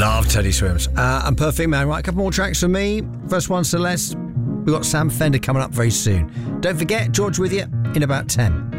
Love Teddy Swims. And Perfect Man. Right, a couple more tracks from me. First one, Celeste. We've got Sam Fender coming up very soon. Don't forget, George with you in about 10.